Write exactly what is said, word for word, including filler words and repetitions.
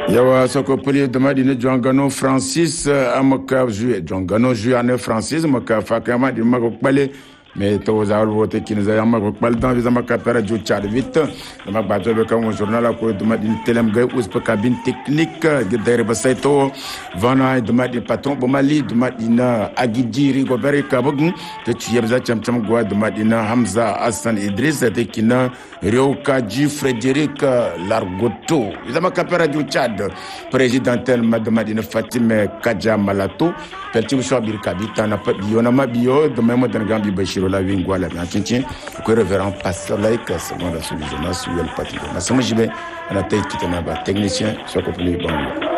yawa soko puli dama dina jongano Francis amaka jouer jongano jouer ane Francis maka fakama di mako pale mais to zawal vote kin za mako pale dans les amaka pera jo chad vite dama bato be comme journal ko dama din telem gay us pa cabine technique de dere basaito vana dama di patron bo mali dama dina agidiri go bere kabug te chiyabza cham cham go dama dina Hamza Hassan Idriss te kina Ryoka Ji Frédéric Largoto dama kapera jo chad présidentelle madame dina Fatime Kadja Malato pelti so bir kabita na pa biona mabio de même de Gambi Bashiro la wingwa la chinchin ko révérend pasteur laïque selon la solution sur le patron na sama jibe na tay kitana ba technicien so ko pli bon